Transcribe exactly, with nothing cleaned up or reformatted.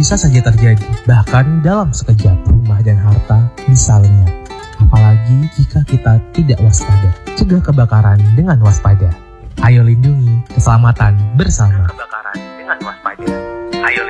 bisa saja terjadi. Bahkan dalam sekejap, rumah dan harta bisa lenyap. Apalagi jika kita tidak waspada. Cegah kebakaran dengan waspada. Ayo lindungi keselamatan bersama. Kebakaran dengan waspada. Ayo